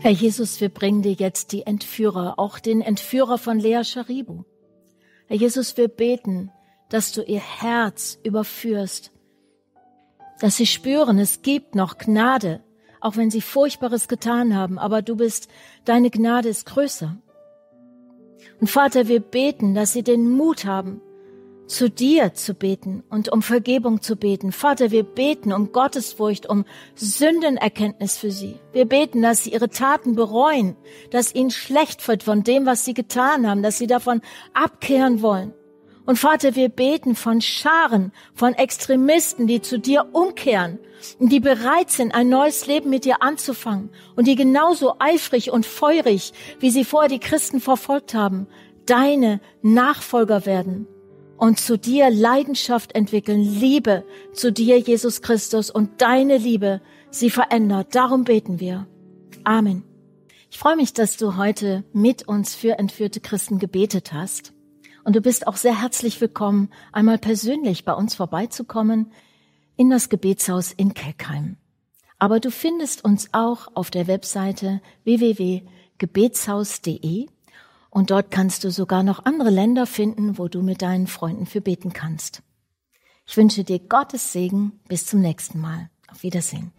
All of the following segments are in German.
Herr Jesus, wir bringen dir jetzt die Entführer, auch den Entführer von Lea Scharibu. Herr Jesus, wir beten, dass du ihr Herz überführst, dass sie spüren, es gibt noch Gnade, auch wenn sie Furchtbares getan haben, aber deine Gnade ist größer. Und Vater, wir beten, dass sie den Mut haben, zu dir zu beten und um Vergebung zu beten. Vater, wir beten um Gottesfurcht, um Sündenerkenntnis für sie. Wir beten, dass sie ihre Taten bereuen, dass ihnen schlecht wird von dem, was sie getan haben, dass sie davon abkehren wollen. Und Vater, wir beten von Scharen, von Extremisten, die zu dir umkehren und die bereit sind, ein neues Leben mit dir anzufangen und die genauso eifrig und feurig, wie sie vorher die Christen verfolgt haben, deine Nachfolger werden und zu dir Leidenschaft entwickeln, Liebe zu dir, Jesus Christus, und deine Liebe sie verändert. Darum beten wir. Amen. Ich freue mich, dass du heute mit uns für entführte Christen gebetet hast. Und du bist auch sehr herzlich willkommen, einmal persönlich bei uns vorbeizukommen in das Gebetshaus in Kelkheim. Aber du findest uns auch auf der Webseite www.gebetshaus.de und dort kannst du sogar noch andere Länder finden, wo du mit deinen Freunden für beten kannst. Ich wünsche dir Gottes Segen. Bis zum nächsten Mal. Auf Wiedersehen.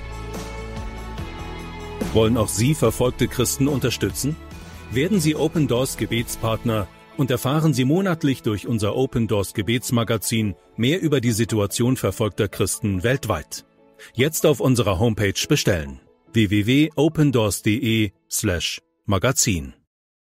Wollen auch Sie verfolgte Christen unterstützen? Werden Sie Open Doors Gebetspartner und erfahren Sie monatlich durch unser Open Doors Gebetsmagazin mehr über die Situation verfolgter Christen weltweit. Jetzt auf unserer Homepage bestellen: www.opendoors.de/magazin.